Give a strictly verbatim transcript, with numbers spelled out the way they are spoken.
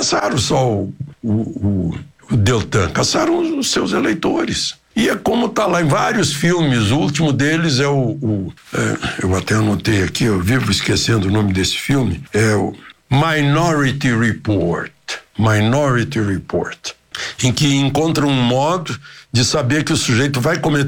caçaram só o, o, o, o Deltan, caçaram os seus eleitores. E é como está lá em vários filmes, o último deles é o... o é, eu até anotei aqui, eu vivo esquecendo o nome desse filme, é o Minority Report. Minority Report. Em que encontra um modo de saber que o sujeito vai cometer